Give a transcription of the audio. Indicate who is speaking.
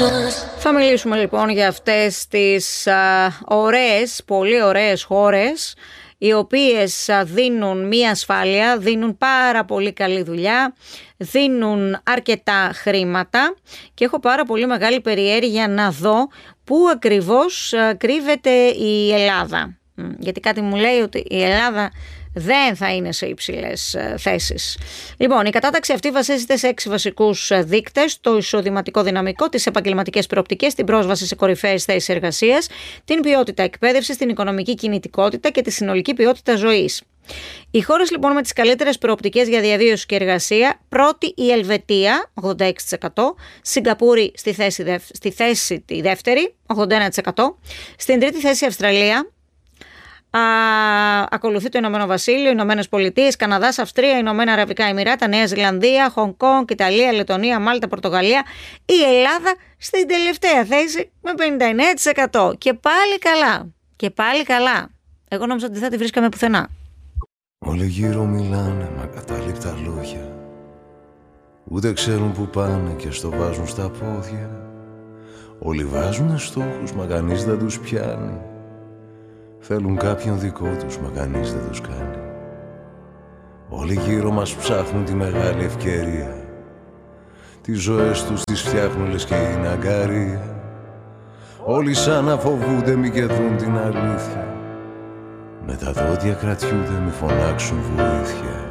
Speaker 1: Θα μιλήσουμε λοιπόν για αυτές τις ωραίες, πολύ ωραίες χώρες, οι οποίες δίνουν μία ασφάλεια, δίνουν πάρα πολύ καλή δουλειά, δίνουν αρκετά χρήματα και έχω πάρα πολύ μεγάλη περιέργεια να δω πού ακριβώς κρύβεται η Ελλάδα. Γιατί κάτι μου λέει ότι η Ελλάδα δεν θα είναι σε υψηλές θέσεις. Λοιπόν, η κατάταξη αυτή βασίζεται σε 6 βασικούς δείκτες: το εισοδηματικό δυναμικό, τις επαγγελματικές προοπτικές, την πρόσβαση σε κορυφαίες θέσεις εργασίας, την ποιότητα εκπαίδευσης, την οικονομική κινητικότητα και τη συνολική ποιότητα ζωής. Οι χώρες λοιπόν με τις καλύτερες προοπτικές για διαβίωση και εργασία: πρώτη η Ελβετία, 86%, Σιγκαπούρη στη θέση τη δεύτερη, 81%, στην τρίτη θέση η Αυστραλία, ακολουθεί το Ηνωμένο Βασίλειο, Ηνωμένες Πολιτείες, Καναδάς, Αυστρία, Ηνωμένα Αραβικά Εμιράτα, Νέα Ζηλανδία, Χονγκ Κονγκ, Ιταλία, Λετονία, Μάλτα, Πορτογαλία. Η Ελλάδα στην τελευταία θέση με 59%. Και πάλι καλά. Και πάλι καλά. Εγώ νόμιζα ότι δεν θα τη βρίσκαμε πουθενά.
Speaker 2: Όλοι γύρω μιλάνε με ακατάληπτα λόγια. Ούτε ξέρουν που πάνε και στο βάζουν στα πόδια. Όλοι βάζουνε στόχους μα κανείς δεν τους πιάνει. Θέλουν κάποιον δικό τους, μα κανείς δεν τους κάνει. Όλοι γύρω μας ψάχνουν τη μεγάλη ευκαιρία. Τις ζωές τους τις φτιάχνουν λες και είναι αγκαρία. Όλοι σαν να φοβούνται μη κεντρούν την αλήθεια. Με τα δόντια κρατιούνται μη φωνάξουν βοήθεια.